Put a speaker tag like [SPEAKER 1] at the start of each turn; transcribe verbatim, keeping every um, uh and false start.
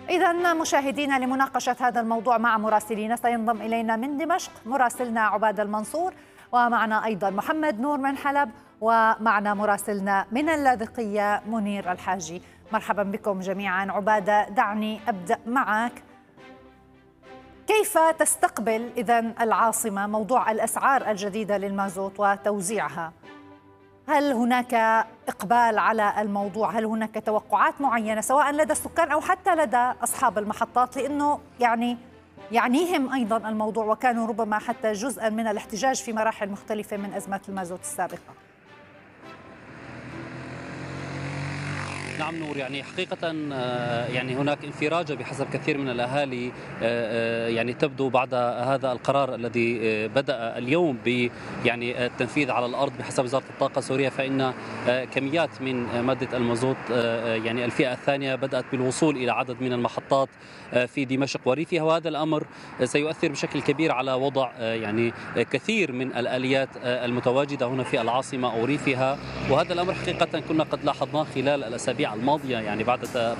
[SPEAKER 1] إذا مشاهدينا، لمناقشة هذا الموضوع مع مراسلينا سينضم إلينا من دمشق مراسلنا عبادة المنصور، ومعنا أيضا محمد نور من حلب، ومعنا مراسلنا من اللاذقية منير الحاجي. مرحبا بكم جميعا. عبادة، دعني أبدأ معك. كيف تستقبل إذن العاصمة موضوع الأسعار الجديدة للمازوت وتوزيعها؟ هل هناك إقبال على الموضوع؟ هل هناك توقعات معينة سواء لدى السكان أو حتى لدى أصحاب المحطات، لأنه يعني يعنيهم أيضا الموضوع وكانوا ربما حتى جزءا من الاحتجاج في مراحل مختلفة من أزمات المازوت السابقة؟
[SPEAKER 2] نعم نور، يعني حقيقة يعني هناك انفراجة بحسب كثير من الأهالي، يعني تبدو بعد هذا القرار الذي بدأ اليوم ب يعني التنفيذ على الأرض بحسب وزارة الطاقة السورية، فإن كميات من مادة المازوت يعني الفئة الثانية بدأت بالوصول إلى عدد من المحطات في دمشق وريفها، وهذا الأمر سيؤثر بشكل كبير على وضع يعني كثير من الآليات المتواجدة هنا في العاصمة أو ريفها. وهذا الأمر حقيقة كنا قد لاحظناه خلال الأسابيع الماضية، يعني بعد